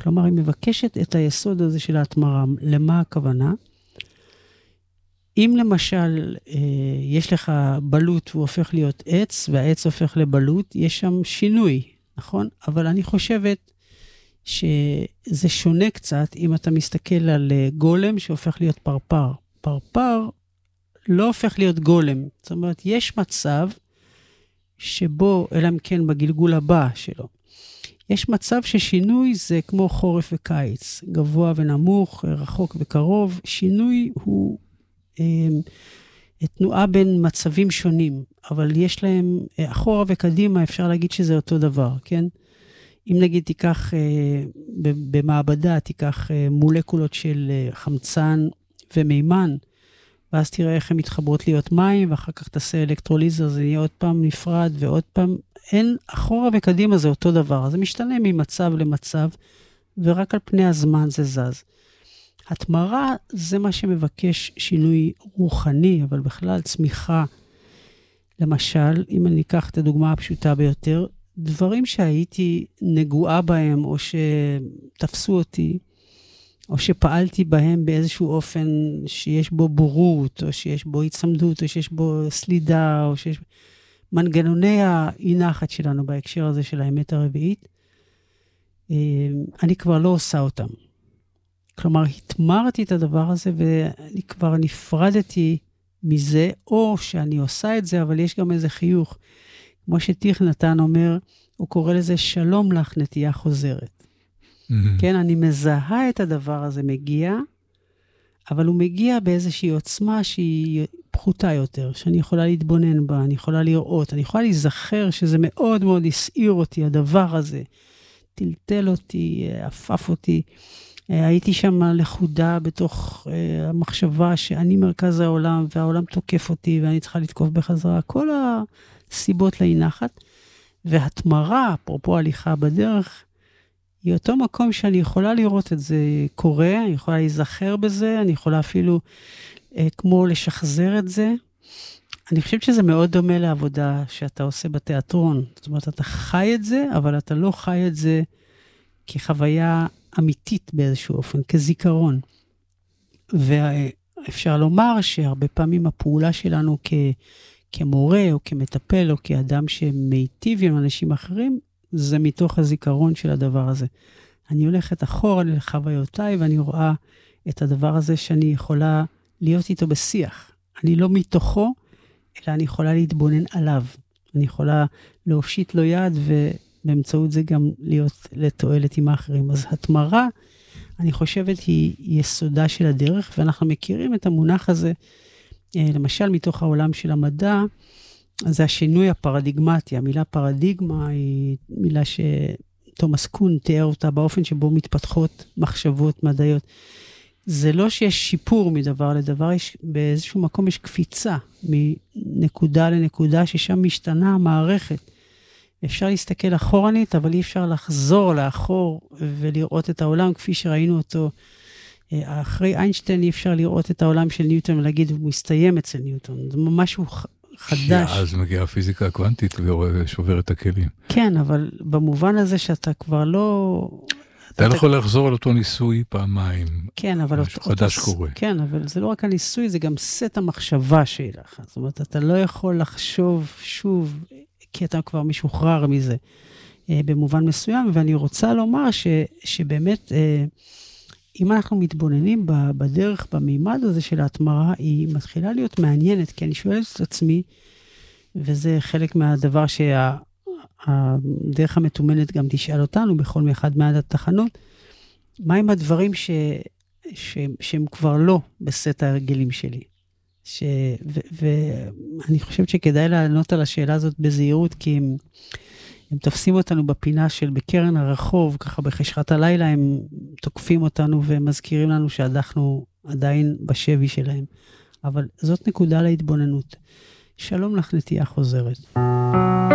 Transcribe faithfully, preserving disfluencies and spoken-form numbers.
כלומר, היא מבקשת את היסוד הזה של ההתמרה. למה הכוונה? אם למשל, יש לך בלוט והוא הופך להיות עץ, והעץ הופך לבלוט, יש שם שינוי, נכון? אבל אני חושבת שזה שונה קצת, אם אתה מסתכל על גולם שהופך להיות פרפר. פרפר לא הופך להיות גולם. זאת אומרת, יש מצב שבו, אלא אם כן בגלגול הבא שלו, יש מצב ששינוי זה כמו חורף וקיץ, גבוה ונמוך, רחוק וקרוב. שינוי הוא אה, תנועה בין מצבים שונים, אבל יש להם, אה, אחורה וקדימה אפשר להגיד שזה אותו דבר, כן? אם נגיד תיקח אה, במעבדה, תיקח אה, מולקולות של אה, חמצן ומימן, ואז תראה איך הן מתחברות להיות מים, ואחר כך תעשה אלקטרוליזה, זה יהיה עוד פעם נפרד, ועוד פעם, אין, אחורה וקדימה זה אותו דבר, זה משתנה ממצב למצב, ורק על פני הזמן זה זז. התמרה זה מה שמבקש שינוי רוחני, אבל בכלל צמיחה. למשל, אם אני אקח את הדוגמה הפשוטה ביותר, דברים שהייתי נגועה בהם, או שתפסו אותי, או שפעלתי בהם באיזשהו אופן שיש בו בורות, או שיש בו הצמדות, או שיש בו סלידה, או שיש מנגנוני האי-נחת שלנו בהקשר הזה של האמת הרביעית, אני כבר לא עושה אותם. כלומר, התמרתי את הדבר הזה, ואני כבר נפרדתי מזה, או שאני עושה את זה, אבל יש גם איזה חיוך. כמו שתיך נתן אומר, הוא קורא לזה שלום לך נטייה חוזרת. Mm-hmm. כן, אני מזהה את הדבר הזה מגיע, אבל הוא מגיע באיזושהי עוצמה שהיא פחותה יותר, שאני יכולה להתבונן בה, אני יכולה לראות, אני יכולה להיזכר שזה מאוד מאוד הסעיר אותי, הדבר הזה, טלטל אותי, אפף אותי, הייתי שם לחודה בתוך uh, המחשבה שאני מרכז העולם, והעולם תוקף אותי, ואני צריכה לתקוף בחזרה, כל הסיבות להינחת, והתמרה, אפרופו הליכה בדרך, היא אותו מקום שאני יכולה לראות את זה קורה, אני יכולה להיזכר בזה, אני יכולה אפילו uh, כמו לשחזר את זה. אני חושבת שזה מאוד דומה לעבודה שאתה עושה בתיאטרון. זאת אומרת, אתה חי את זה, אבל אתה לא חי את זה כחוויה אמיתית באיזשהו אופן, כזיכרון. ואפשר לומר שהרבה פעמים הפעולה שלנו כ, כמורה או כמטפל או כאדם שמיטיב עם אנשים אחרים, זה מתוך הזיכרון של הדבר הזה. אני הולכת אחורה לחוויותיי ואני רואה את הדבר הזה שאני יכולה להיות איתו בשיח. אני לא מתוכו, אלא אני יכולה להתבונן עליו. אני יכולה להושיט לו יד ובאמצעות זה גם להיות לתועלת עם האחרים. אז התמרה, אני חושבת, היא יסודה של הדרך, ואנחנו מכירים את המונח הזה, למשל מתוך העולם של המדע, זה השינוי הפרדיגמטי. המילה פרדיגמה היא מילה שתומאס קון תיאר אותה באופן שבו מתפתחות מחשבות מדעיות. זה לא שיש שיפור מדבר לדבר, יש, באיזשהו מקום יש קפיצה מנקודה לנקודה, ששם משתנה המערכת. אפשר להסתכל אחורנית, אבל אי אפשר לחזור לאחור ולראות את העולם כפי שראינו אותו. אחרי איינשטיין אי אפשר לראות את העולם של ניוטון ולהגיד, הוא מסתיים אצל ניוטון. זה משהו חדש. אז מגיעה הפיזיקה הקוונטית ושובר את הכלים. כן, אבל במובן הזה שאתה כבר לא... אתה לא יכול לחזור על אותו ניסוי פעמיים. כן, אבל... משהו חדש קורה. כן, אבל זה לא רק הניסוי, זה גם סט המחשבה שלך. זאת אומרת, אתה לא יכול לחשוב שוב, כי אתה כבר משוחרר מזה, במובן מסוים, ואני רוצה לומר ש, שבאמת, אם אנחנו מתבוננים בדרך, במימד הזה של ההתמרה, היא מתחילה להיות מעניינת, כי אני שואלת את עצמי, וזה חלק מהדבר שה... הדרך המתומנת גם תשאל אותנו בכל אחד מעד התחנות, מה עם הדברים ש, ש, שהם כבר לא בסט ההרגלים שלי? ש, ו, ואני חושבת שכדאי לענות על השאלה הזאת בזהירות, כי הם, הם תופסים אותנו בפינה של בקרן הרחוב, ככה בחשכת הלילה הם תוקפים אותנו ומזכירים לנו שאנחנו עדיין בשבי שלהם. אבל זאת נקודה להתבוננות. שלום לך נטייה חוזרת.